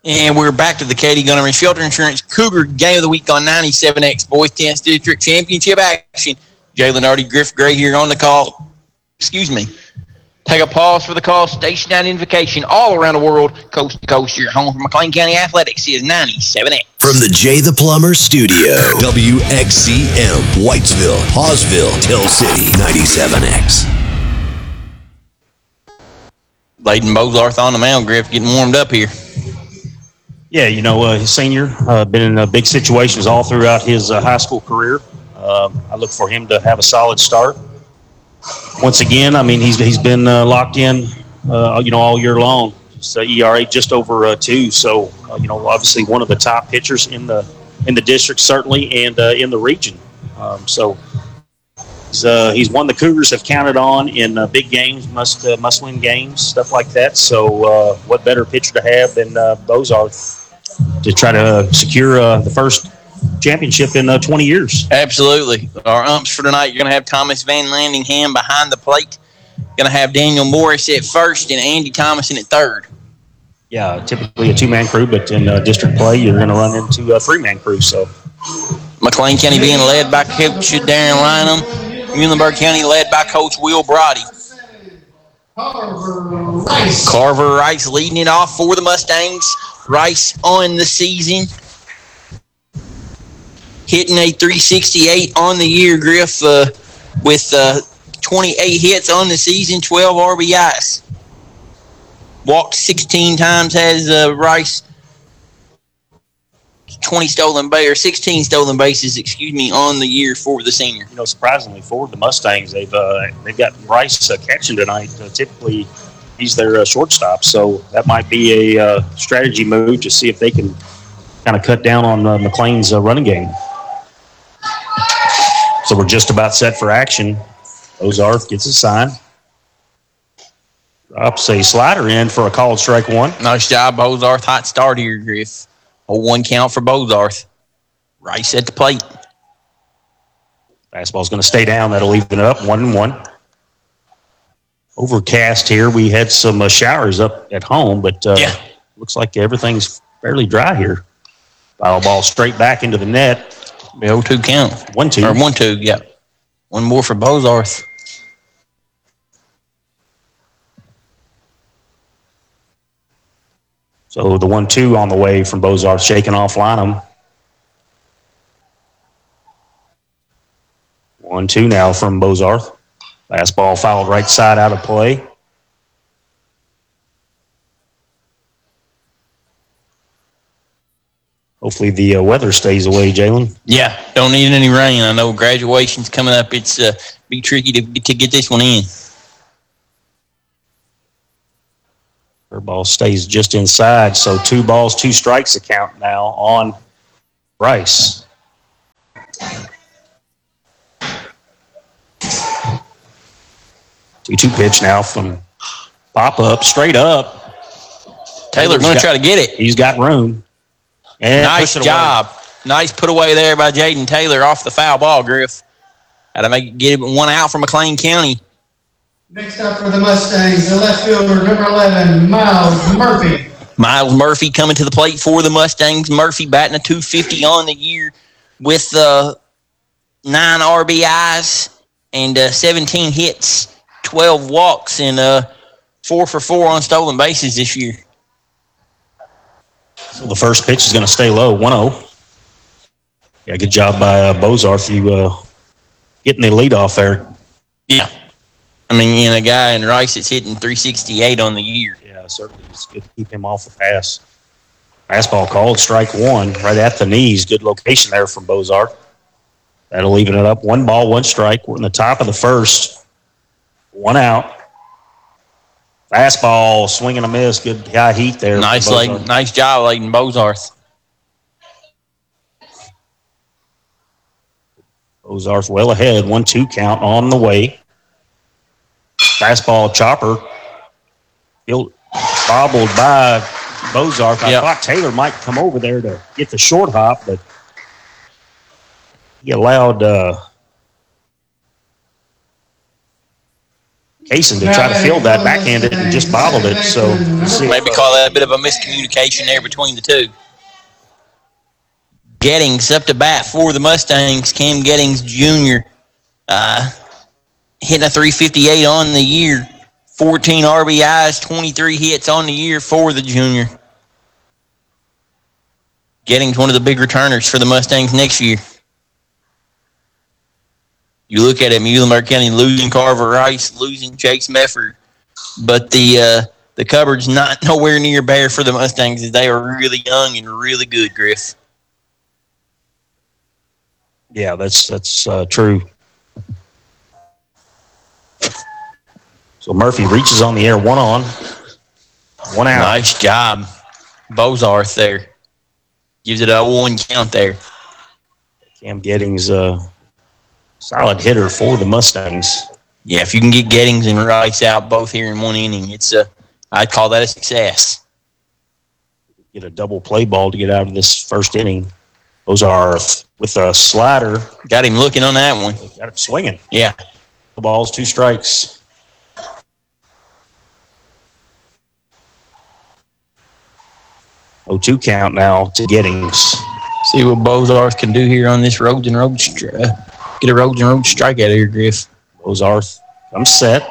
And we're back to the Katie Gunnery Shelter Insurance Cougar Game of the Week on 97X Boys 10th District Championship action. Jalen Artie, Griff Gray here on the call. Excuse me. Take a pause for the call. Station identification all around the world, coast to coast. Your home for McLean County Athletics is 97X. From the Jay the Plumber Studio, WXCM, Whitesville, Hawesville, Tell City, 97X. Layden Bozarth on the mound, Griff, getting warmed up here. Yeah, his senior, been in big situations all throughout his high school career. I look for him to have a solid start. Once again, he's been locked in, all year long. It's ERA just over 2. So, obviously one of the top pitchers in the district, certainly, and in the region. So he's one the Cougars have counted on in big games, must-win games, stuff like that. So what better pitcher to have than Bozarth to try to secure the first championship in 20 years. Absolutely. Our umps for tonight, you're going to have Thomas Van Landingham behind the plate. Going to have Daniel Morris at first and Andy Thomason at third. Yeah, typically a 2-man crew, but in district play, you're going to run into a 3-man crew. So McLean County being led by Coach Darren Lynham. Muhlenberg County led by Coach Will Brody. Carver Rice leading it off for the Mustangs. Rice on the season, hitting a 368 on the year, Griff, with 28 hits on the season, 12 RBIs. Walked 16 times, has Rice 16 stolen bases, on the year for the senior. Surprisingly for the Mustangs, they've got Rice catching tonight. Typically, he's their shortstop, so that might be a strategy move to see if they can kind of cut down on McLean's running game. So we're just about set for action. Bozarth gets a sign. Drops a slider in for a called strike one. Nice job, Bozarth. Hot start here, Griff. A 1 count for Bozarth. Rice at the plate. Fastball's going to stay down. That'll even it up 1-1. Overcast here. We had some showers up at home, but looks like everything's fairly dry here. Foul ball straight back into the net. 0-2 count. 1-2. Or 1-2, yeah. One more for Bozarth. So the 1-2 on the way from Bozarth, shaking off Lynham. 1-2 now from Bozarth. Fastball fouled right side out of play. Hopefully the weather stays away, Jalen. Yeah, don't need any rain. I know graduation's coming up. It's be tricky to get this one in. Ball stays just inside, so 2 balls, 2 strikes account now on Rice. Two pitch now from pop-up, straight up. Taylor's going to try to get it. He's got room. And nice job. Nice put away there by Jaden Taylor off the foul ball, Griff. Had to get one out for McLean County. Next up for the Mustangs, the left fielder, number 11, Miles Murphy. Miles Murphy coming to the plate for the Mustangs. Murphy batting a .250 on the year with 9 RBIs and 17 hits, 12 walks, and 4 for 4 on stolen bases this year. So the first pitch is going to stay low, 1-0. Yeah, good job by Bozarth. You getting the lead off there. Yeah. A guy in Rice that's hitting 368 on the year. Yeah, certainly. It's good to keep him off the pass. Fastball called, strike 1, right at the knees. Good location there from Bozarth. That'll even it up. 1 ball, 1 strike. We're in the top of the first. 1 out. Fastball, swing and a miss. Good high heat there. Nice job, Layden Bozarth. Bozarth well ahead. 1-2 count on the way. Fastball chopper. Bobbled by Bozarth. I thought Taylor might come over there to get the short hop, but he allowed Cason to try to field that, backhanded, and just bobbled it. So maybe call that a bit of a miscommunication there between the two. Gettings up to bat for the Mustangs. Cam Gettings Jr. Hitting a 358 on the year. 14 RBIs, 23 hits on the year for the junior. Gettings one of the big returners for the Mustangs next year. You look at it, Muhlenberg County losing Carver Rice, losing Chase Mefford, but the cupboard's not nowhere near bare for the Mustangs as they are really young and really good, Griff. Yeah, that's true. So Murphy reaches on the air, 1 on, 1 out. Nice job, Bozarth there. Gives it a 1 count there. Cam Gettings, solid hitter for the Mustangs. Yeah, if you can get Gettings and Rice out both here in 1 inning, I'd call that a success. Get a double play ball to get out of this first inning. Bozarth with a slider. Got him looking on that one. Got him swinging. Yeah. The ball's 2 strikes. Oh, 2 count now to Gettings. See what Bozarth can do here on this Roads and Roads. Get a Roads and Roads strike out of here, Griff. Bozarth comes set.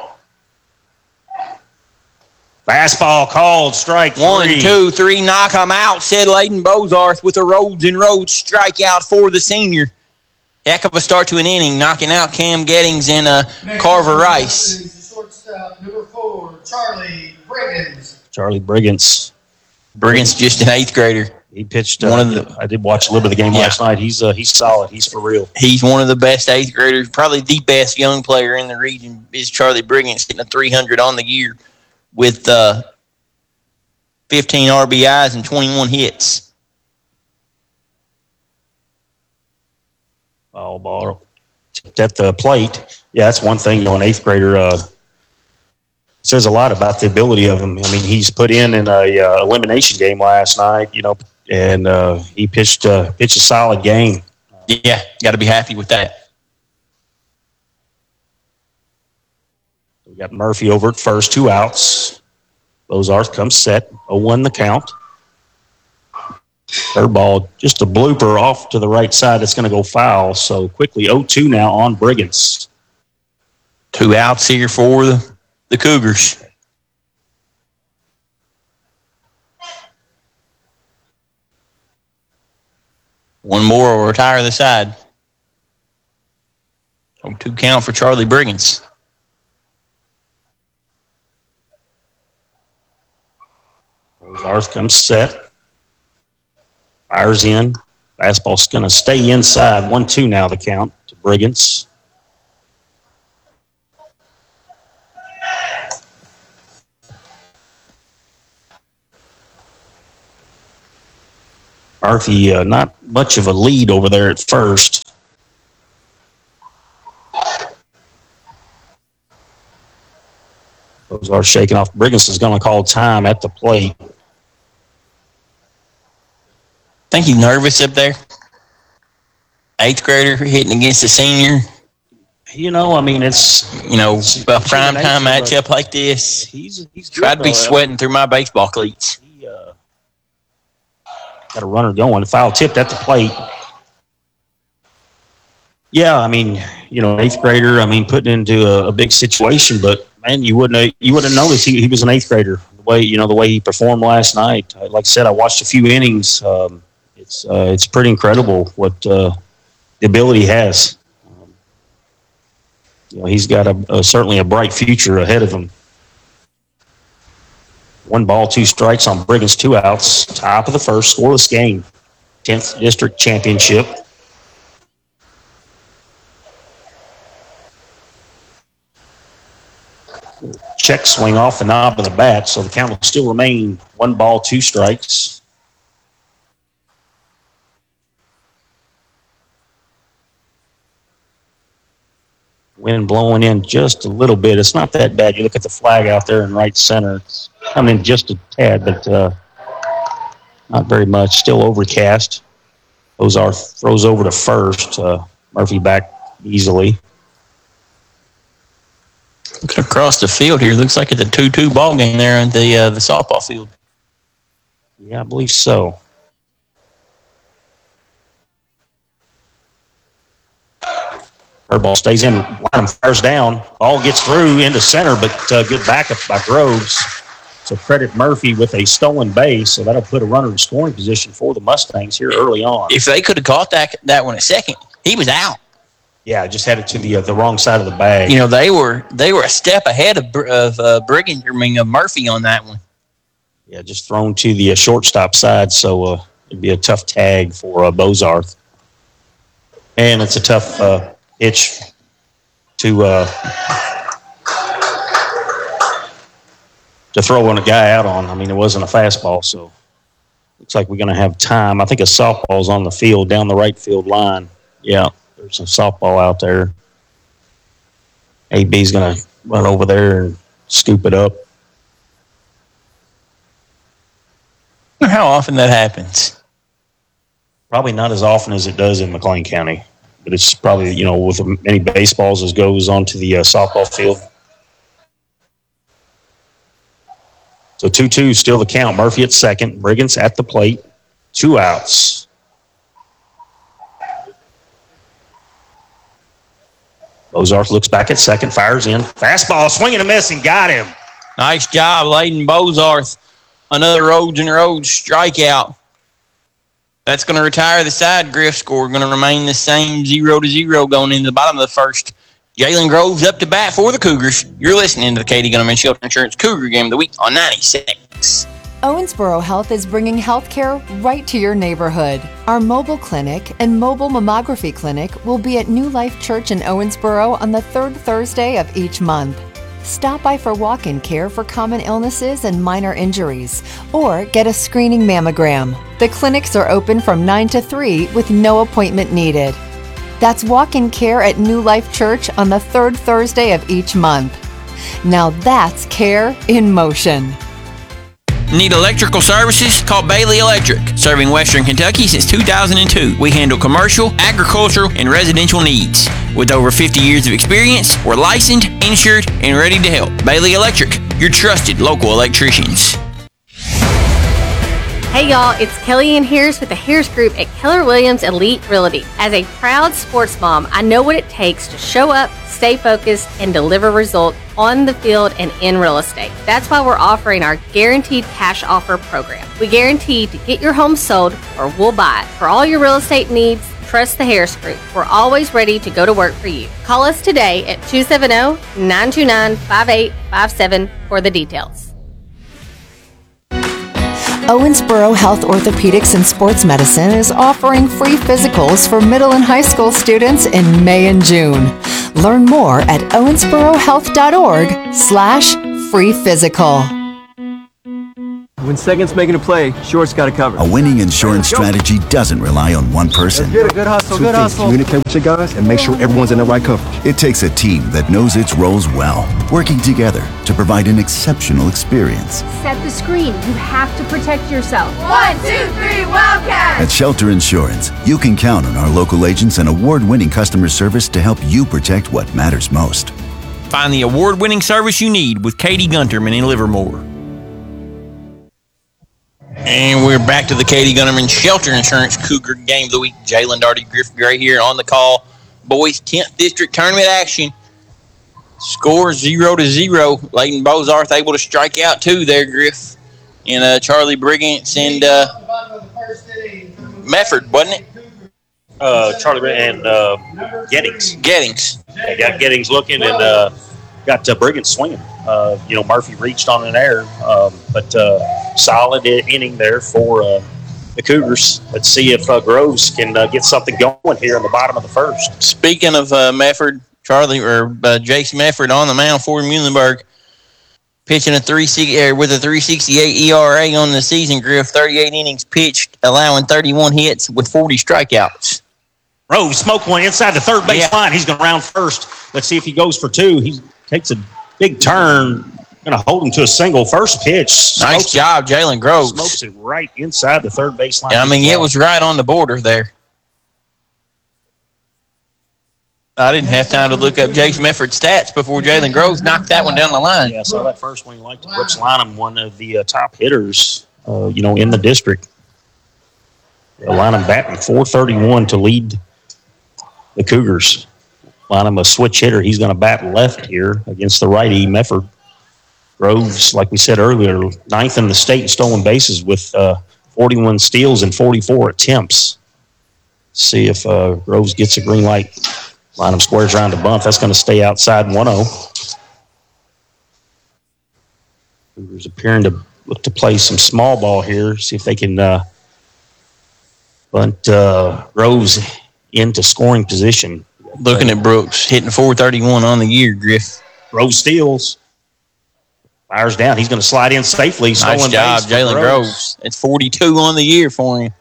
Fastball called, strike 3. 1, 2, 3, knock him out, said Layden Bozarth with a Roads and Roads strikeout for the senior. Heck of a start to an inning, knocking out Cam Gettings and Carver Rice. Shortstop, number 4, Charlie Briggins. Charlie Briggins. Briggins just an 8th grader. He pitched. I did watch a little bit of the game last night. He's solid. He's for real. He's one of the best 8th graders. Probably the best young player in the region is Charlie Briggins, hitting a 300 on the year with 15 RBIs and 21 hits. Foul ball tipped at the plate. Yeah, that's one thing. An 8th grader says a lot about the ability of him. I mean, he's put in a elimination game last night. And he pitched a solid game. Yeah, got to be happy with that. We got Murphy over at first, 2 outs. Bozarth comes set, 0-1 the count. Third ball, just a blooper off to the right side. That's going to go foul. So quickly, 0-2 now on Briggins. 2 outs here for the Cougars. One more will retire the side. 0-2 count for Charlie Briggins. Bozarth comes set. Fires in. Fastball's going to stay inside. 1-2 now the count to Briggins. Murphy, not much of a lead over there at first. Bozarth shaking off. Briggins is going to call time at the plate. Think he's nervous up there. 8th grader hitting against a senior. I mean, it's a prime time matchup like this. He's I'd be sweating through my baseball cleats. Got a runner going. Foul tipped at the plate. Yeah, I mean, 8th grader. I mean, putting into a big situation, but man, you wouldn't have noticed he was an 8th grader. The way he performed last night. Like I said, I watched a few innings. It's pretty incredible what the ability he has. He's got certainly a bright future ahead of him. 1 ball, 2 strikes on Briggins, 2 outs. Top of the first, scoreless game. 10th district championship. Check swing off the knob of the bat, so the count will still remain 1 ball, 2 strikes. Wind blowing in just a little bit. It's not that bad. You look at the flag out there in right center. It's coming in just a tad, but not very much. Still overcast. Bozarth throws over to first. Murphy back easily. Looking across the field here, looks like it's a 2-2 ball game there in the softball field. Yeah, I believe so. Ball stays in, line fires down. Ball gets through into center, but good backup by Groves. So credit Murphy with a stolen base, so that'll put a runner in scoring position for the Mustangs here early on. If they could have caught that one at second, he was out. Yeah, just had it to the wrong side of the bag. You know, they were a step ahead of Murphy on that one. Yeah, just thrown to the shortstop side, so it'd be a tough tag for Bozarth. And it's a tough pitch to throw on a guy out on. I mean, it wasn't a fastball, so looks like we're going to have time. I think a softball's on the field down the right field line. Yeah, there's a softball out there. AB's going to run over there and scoop it up. I wonder how often that happens. Probably not as often as it does in McLean County. But it's probably, with as many baseballs as goes onto the softball field. So 2-2 still the count. Murphy at second. Briggins at the plate. 2 outs. Bozarth looks back at second. Fires in. Fastball. Swing and a miss and got him. Nice job, Layden Bozarth. Another Rhodes and Rhodes strikeout. That's going to retire the side. Griff score going to remain the same, 0-0 going into the bottom of the first. Jalen Groves up to bat for the Cougars. You're listening to the Katie Gunnerman Shelter Insurance Cougar Game of the Week on 96. Owensboro Health is bringing healthcare right to your neighborhood. Our mobile clinic and mobile mammography clinic will be at New Life Church in Owensboro on the 3rd Thursday of each month. Stop by for walk-in care for common illnesses and minor injuries, or get a screening mammogram. The clinics are open from 9 to 3 with no appointment needed. That's walk-in care at New Life Church on the 3rd Thursday of each month. Now that's care in motion. Need electrical services? Call Bailey Electric. Serving Western Kentucky since 2002. We handle commercial, agricultural, and residential needs. With over 50 years of experience, we're licensed, insured, and ready to help. Bailey Electric, your trusted local electricians. Hey y'all, it's Kelly Ann Harris with the Harris Group at Keller Williams Elite Realty. As a proud sports mom, I know what it takes to show up, stay focused, and deliver results on the field and in real estate. That's why we're offering our Guaranteed Cash Offer program. We guarantee to get your home sold or we'll buy it. For all your real estate needs, trust the Harris Group. We're always ready to go to work for you. Call us today at 270-929-5857 for the details. Owensboro Health Orthopedics and Sports Medicine is offering free physicals for middle and high school students in May and June. Learn more at owensborohealth.org/free physical. When second's making a play, short's got it covered. A winning insurance strategy doesn't rely on one person. Good hustle, good hustle. Communicate with your guys and make sure everyone's in the right coverage. It takes a team that knows its roles well, working together to provide an exceptional experience. Set the screen. You have to protect yourself. 1, 2, 3, Wildcat! At Shelter Insurance, you can count on our local agents and award-winning customer service to help you protect what matters most. Find the award-winning service you need with Katie Gunterman in Livermore. And we're back to the Katie Gunnerman Shelter Insurance Cougar Game of the Week. Jalen Darty, Griff Gray here on the call. Boys 10th District Tournament action. Score 0-0. Layden Bozarth able to strike out 2 there, Griff. And Charlie Briggins and Mefford, wasn't it? Charlie and Gettings. They got Gettings looking and got Briggins swinging. Murphy reached on an error, but solid inning there for the Cougars. Let's see if Groves can get something going here in the bottom of the first. Speaking of Mefford, Jace Mefford on the mound for Muhlenberg, pitching with a 3.68 ERA on the season. Griff, 38 innings pitched, allowing 31 hits with 40 strikeouts. Groves smoke one inside the third base line. He's going to round first. Let's see if he goes for 2. He takes a big turn. Going to hold him to a single. First pitch. Nice job, Jalen Groves. Smokes it right inside the third base line. Yeah, it was right on the border there. I didn't have time to look up Jace Mefford's stats before Jalen Groves knocked that one down the line. Yeah, I saw that first one. He liked it. Brooks Lynham, one of the top hitters, in the district. Lynham batting .431 to lead the Cougars. Lynham, a switch hitter. He's going to bat left here against the righty, Mefford. Groves, like we said earlier, 9th in the state in stolen bases with 41 steals and 44 attempts. See if Groves gets a green light. Lynham squares around the bunt. That's going to stay outside 1-0. Cougars appearing to look to play some small ball here. See if they can bunt Groves into scoring position. Looking at Brooks, hitting .431 on the year, Griff. Groves steals. Fires down. He's going to slide in safely. Nice job, Jalen Groves. It's 42 on the year for him.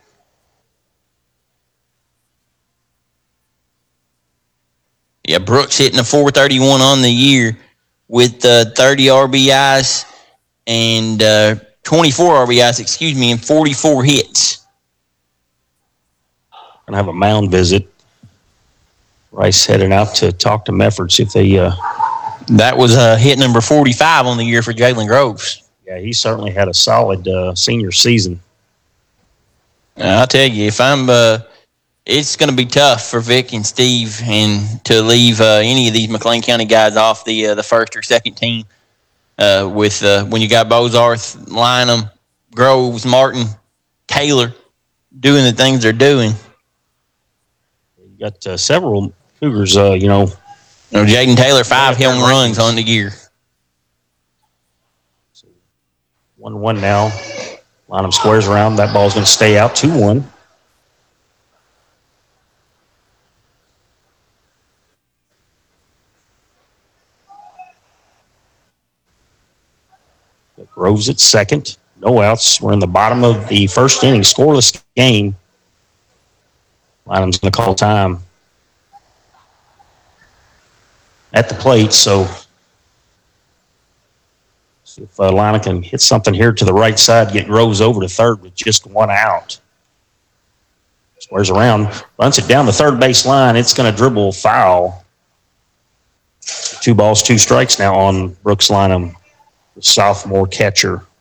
Yeah, Brooks hitting a .431 on the year with 30 RBIs and 24 RBIs, and 44 hits. Going to have a mound visit. Rice heading out to talk to Mefford, see if they... That was hit number 45 on the year for Jalen Groves. Yeah, he certainly had a solid senior season. I'll tell you, if I'm... it's going to be tough for Vic and Steve and to leave any of these McLean County guys off the first or second team with when you got Bozarth, Lynham, Groves, Martin, Taylor doing the things they're doing. You got several Cougars, Jaden Taylor, 5 home runs on the year. 1-1 now. Lynham squares around. That ball's going to stay out 2-1. Groves at second. No outs. We're in the bottom of the first inning. Scoreless game. Lynham's going to call time at the plate, so see if Lynham can hit something here to the right side, get Groves over to third with just 1 out. Squares around, runs it down the third base line. It's going to dribble foul. 2 balls, 2 strikes now on Brooks Lynham, the sophomore catcher.